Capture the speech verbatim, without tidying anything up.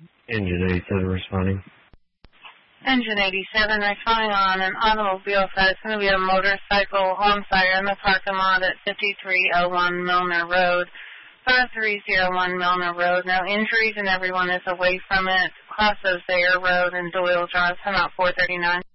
Engine eighty-seven responding. Engine eighty-seven responding on an automobile side. It's going to be a motorcycle on fire in the parking lot at fifty-three oh one Milner Road, five three oh one Milner Road. No injuries and everyone is away from it. Crosses Air Road and Doyle Drive. Come out four thirty-nine.